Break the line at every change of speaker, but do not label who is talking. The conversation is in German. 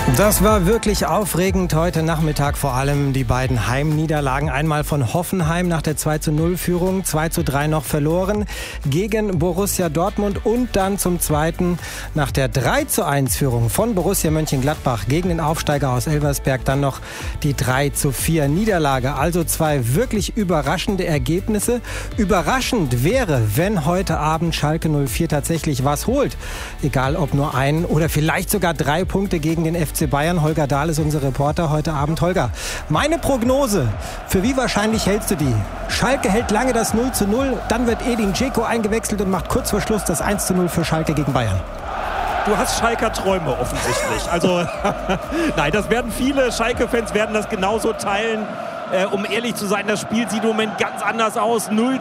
Das war wirklich aufregend heute Nachmittag, vor allem die beiden Heimniederlagen. Einmal von Hoffenheim nach der 2:0-Führung, 2:3 noch verloren gegen Borussia Dortmund und dann zum Zweiten nach der 3:1-Führung von Borussia Mönchengladbach gegen den Aufsteiger aus Elversberg dann noch die 3:4 Niederlage. Also zwei wirklich überraschende Ergebnisse. Überraschend wäre, wenn heute Abend Schalke 04 tatsächlich was holt. Egal ob nur ein oder vielleicht sogar 3 Punkte gegen den FC Bayern. Holger Dahl ist unser Reporter heute Abend. Holger, meine Prognose, für wie wahrscheinlich hältst du die? Schalke hält lange das 0:0, dann wird Edin Dzeko eingewechselt und macht kurz vor Schluss das 1:0 für Schalke gegen Bayern.
Du hast Schalker Träume offensichtlich. Also nein, das werden viele Schalke-Fans werden das genauso teilen. Um ehrlich zu sein, das Spiel sieht im Moment ganz anders aus. 0